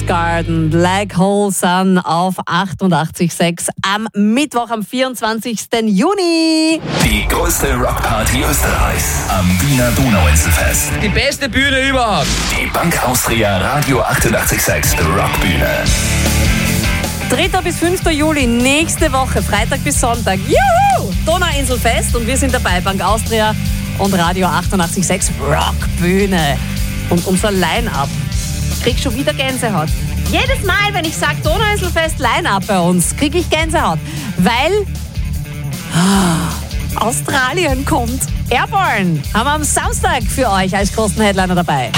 Garden, Black Hole Sun auf 88,6 am Mittwoch, am 24. Juni. Die größte Rockparty Österreichs am Wiener Donauinselfest. Die beste Bühne überhaupt. Die Bank Austria Radio 88,6 Rockbühne. 3. bis 5. Juli, nächste Woche, Freitag bis Sonntag. Juhu! Donauinselfest und wir sind dabei, Bank Austria und Radio 88,6 Rockbühne. Und unser Line-Up. Krieg schon wieder Gänsehaut. Jedes Mal, wenn ich sage Donauinselfest Line-Up bei uns, kriege ich Gänsehaut. Weil Australien kommt. Airborne haben wir am Samstag für euch als großen Headliner dabei.